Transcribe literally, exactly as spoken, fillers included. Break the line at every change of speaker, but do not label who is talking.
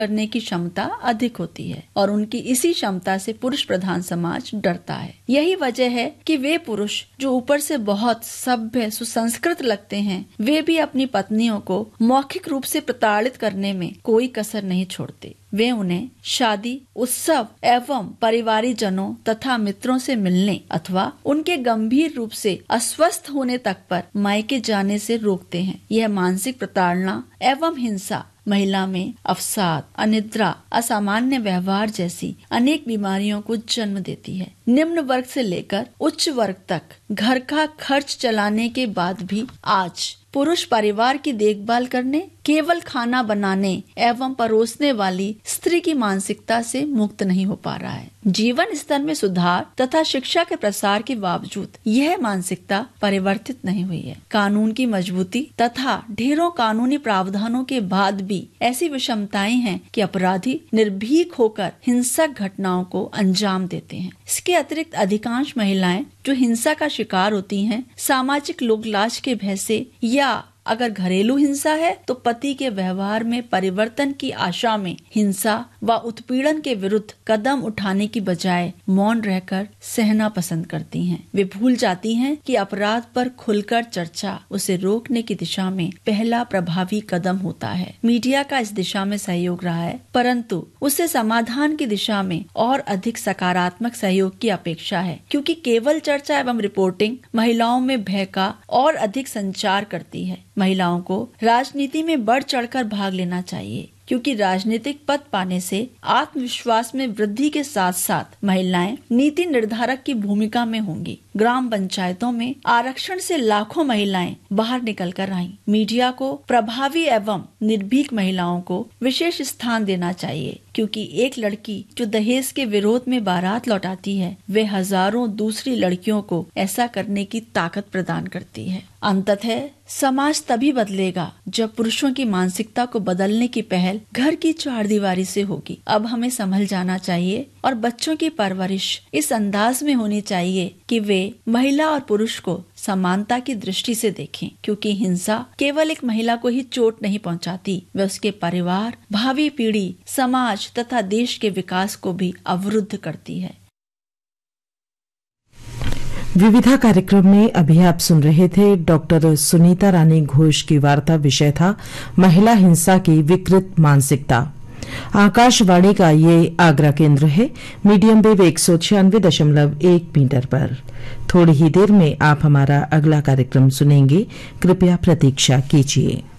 करने की क्षमता अधिक होती है और उनकी इसी क्षमता से पुरुष प्रधान समाज डरता है। यही वजह है कि वे पुरुष जो ऊपर से बहुत सभ्य सुसंस्कृत लगते हैं, वे भी अपनी पत्नियों को मौखिक रूप से प्रताड़ित करने में कोई कसर नहीं छोड़ते। वे उन्हें शादी, उत्सव एवं परिवारी जनों तथा मित्रों से मिलने अथवा उनके गंभीर रूप से अस्वस्थ होने तक पर मायके जाने से रोकते हैं। यह मानसिक प्रताड़ना एवं हिंसा महिला में अवसाद, अनिद्रा, असामान्य व्यवहार जैसी अनेक बीमारियों को जन्म देती है। निम्न वर्ग से लेकर उच्च वर्ग तक घर का खर्च चलाने के बाद भी आज पुरुष परिवार की देखभाल करने, केवल खाना बनाने एवं परोसने वाली स्त्री की मानसिकता से मुक्त नहीं हो पा रहा है। जीवन स्तर में सुधार तथा शिक्षा के प्रसार के बावजूद यह मानसिकता परिवर्तित नहीं हुई है। कानून की मजबूती तथा ढेरों कानूनी प्रावधानों के बाद भी ऐसी विषमताएं हैं कि अपराधी निर्भीक होकर हिंसक घटनाओं को अंजाम देते हैं। इसके अतिरिक्त अधिकांश महिलाएं जो हिंसा का शिकार होती हैं, सामाजिक लोकलाज के भय से या अगर घरेलू हिंसा है तो पति के व्यवहार में परिवर्तन की आशा में हिंसा व उत्पीड़न के विरुद्ध कदम उठाने की बजाय मौन रहकर सहना पसंद करती हैं। वे भूल जाती हैं कि अपराध पर खुलकर चर्चा उसे रोकने की दिशा में पहला प्रभावी कदम होता है। मीडिया का इस दिशा में सहयोग रहा है, परंतु उसे समाधान की दिशा में और अधिक सकारात्मक सहयोग की अपेक्षा है, क्योंकि केवल चर्चा एवं रिपोर्टिंग महिलाओं में भय का और अधिक संचार करती है। महिलाओं को राजनीति में बढ़ चढ़कर भाग लेना चाहिए, क्योंकि राजनीतिक पद पाने से आत्मविश्वास में वृद्धि के साथ साथ महिलाएं नीति निर्धारक की भूमिका में होंगी। ग्राम पंचायतों में आरक्षण से लाखों महिलाएं बाहर निकल कर आईं। मीडिया को प्रभावी एवं निर्भीक महिलाओं को विशेष स्थान देना चाहिए, क्योंकि एक लड़की जो दहेज के विरोध में बारात लौटाती है, वे हजारों दूसरी लड़कियों को ऐसा करने की ताकत प्रदान करती है। अंततः समाज तभी बदलेगा जब पुरुषों की मानसिकता को बदलने की पहल घर की चार दीवारी से होगी। अब हमें संभल जाना चाहिए और बच्चों की परवरिश इस अंदाज में होनी चाहिए कि वे महिला और पुरुष को समानता की दृष्टि से देखें, क्योंकि हिंसा केवल एक महिला को ही चोट नहीं पहुंचाती, वह उसके परिवार, भावी पीढ़ी, समाज तथा देश के विकास को भी अवरुद्ध करती है।
विविधा कार्यक्रम में अभी आप सुन रहे थे डॉक्टर सुनीता रानी घोष की वार्ता। विषय था महिला हिंसा की विकृत मानसिकता। आकाशवाणी का ये आगरा केंद्र है, मीडियम वेव एक सौ छियानवे दशमलव एक मीटर पर। थोड़ी ही देर में आप हमारा अगला कार्यक्रम सुनेंगे, कृपया प्रतीक्षा कीजिए।